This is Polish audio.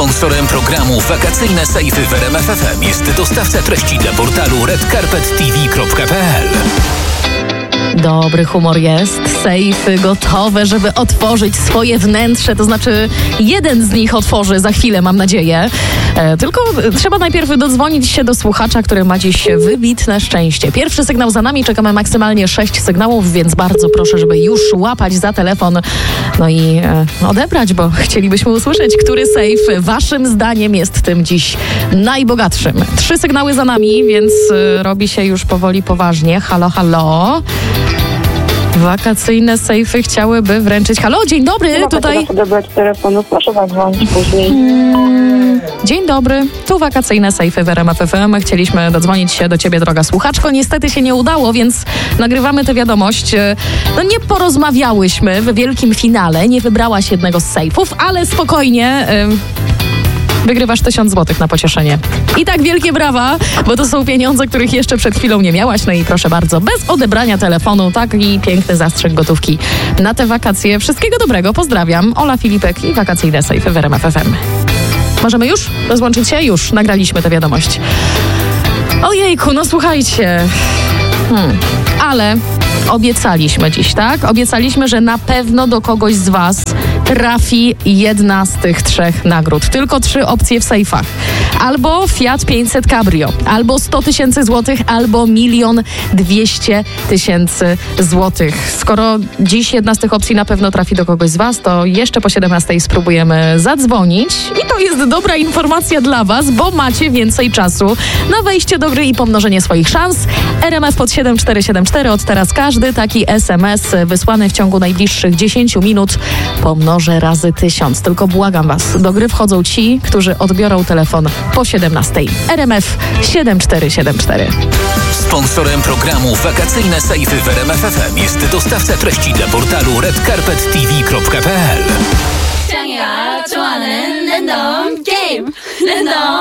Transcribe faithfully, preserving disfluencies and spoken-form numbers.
Sponsorem programu Wakacyjne Sejfy w R M F F M jest dostawca treści dla portalu red carpet t v kropka p l. Dobry humor jest, sejfy gotowe, żeby otworzyć swoje wnętrze, to znaczy jeden z nich otworzy za chwilę, mam nadzieję. E, tylko trzeba najpierw dodzwonić się do słuchacza, który ma dziś wybitne szczęście. Pierwszy sygnał za nami, czekamy maksymalnie sześć sygnałów, więc bardzo proszę, żeby już łapać za telefon, no i e, odebrać, bo chcielibyśmy usłyszeć, który sejf waszym zdaniem jest tym dziś najbogatszym. Trzy sygnały za nami, więc e, robi się już powoli poważnie. Halo, halo. Wakacyjne sejfy chciałyby wręczyć. Halo, dzień dobry, Nie tutaj... mogę odebrać telefonu, proszę zadzwonić później. Hmm. Dzień dobry, tu wakacyjne sejfy w R M F F M. Chcieliśmy dodzwonić się do ciebie, droga słuchaczko. Niestety się nie udało, więc nagrywamy tę wiadomość. No nie porozmawiałyśmy w wielkim finale, nie wybrałaś jednego z sejfów, ale spokojnie... Yy... Wygrywasz tysiąc złotych na pocieszenie. I tak wielkie brawa, bo to są pieniądze, których jeszcze przed chwilą nie miałaś. No i proszę bardzo, bez odebrania telefonu, tak i piękny zastrzyk gotówki na te wakacje. Wszystkiego dobrego, pozdrawiam. Ola Filipek i wakacyjne sejfy w R M F F M. Możemy już rozłączyć się? Już, nagraliśmy tę wiadomość. Ojejku, no słuchajcie. Hmm. Ale obiecaliśmy dziś, tak? Obiecaliśmy, że na pewno do kogoś z was trafi jedna z tych trzech nagród. Tylko trzy opcje w sejfach. Albo Fiat pięćset Cabrio, albo sto tysięcy złotych, albo milion dwieście tysięcy złotych. Skoro dziś jedna z tych opcji na pewno trafi do kogoś z was, to jeszcze po siedemnastej spróbujemy zadzwonić. I to jest dobra informacja dla was, bo macie więcej czasu na wejście do gry i pomnożenie swoich szans. R M F pod siedem cztery siedem cztery. Od teraz każdy taki S M S wysłany w ciągu najbliższych dziesięciu minut pomnożę razy tysiąc. Tylko błagam was, do gry wchodzą ci, którzy odbiorą telefon po siedemnastej. R M F siedem cztery siedem cztery. Sponsorem programu Wakacyjne Sejfy w R M F F M jest dostawca treści dla portalu red carpet t v kropka p l. 짱이가 좋아하는 랜덤 게임 랜덤